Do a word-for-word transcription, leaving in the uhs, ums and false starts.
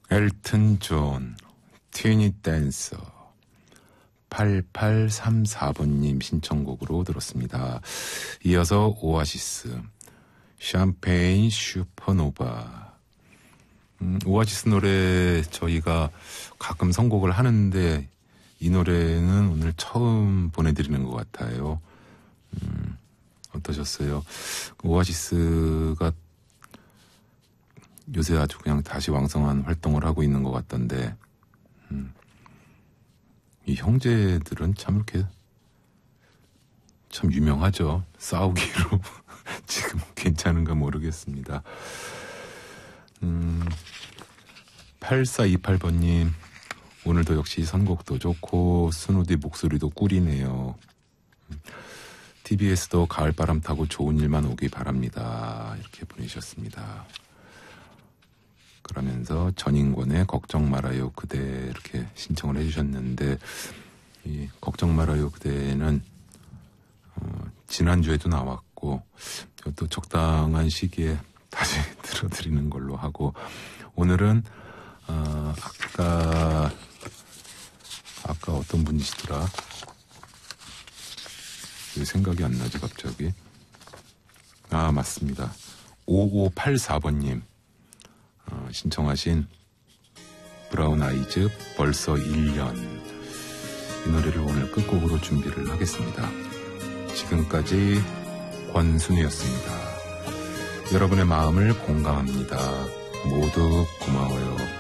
엘튼 존, 티니 댄서. 팔팔삼사 번님 신청곡으로 들었습니다. 이어서 오아시스, 샴페인 슈퍼노바. 음, 오아시스 노래 저희가 가끔 선곡을 하는데 이 노래는 오늘 처음 보내드리는 것 같아요. 음, 어떠셨어요? 오아시스가 요새 아주 그냥 다시 왕성한 활동을 하고 있는 것 같던데, 음, 이 형제들은 참 이렇게 참 유명하죠. 싸우기로. 지금 괜찮은가 모르겠습니다. 음, 팔사이팔 번님, 오늘도 역시 선곡도 좋고 스누디 목소리도 꿀이네요. 티비에스도 가을바람 타고 좋은 일만 오기 바랍니다. 이렇게 보내셨습니다. 그러면서 전인권의 걱정 말아요 그대 이렇게 신청을 해주셨는데, 이 걱정 말아요 그대는 어, 지난주에도 나왔고 또 적당한 시기에 다시 들어드리는 걸로 하고, 오늘은 어, 아까 아까 어떤 분이시더라? 왜 생각이 안 나지 갑자기? 아, 맞습니다. 오오팔사 번님 어, 신청하신 브라운 아이즈 벌써 일 년, 이 노래를 오늘 끝곡으로 준비를 하겠습니다. 지금까지 권순우였습니다. 여러분의 마음을 공감합니다. 모두 고마워요.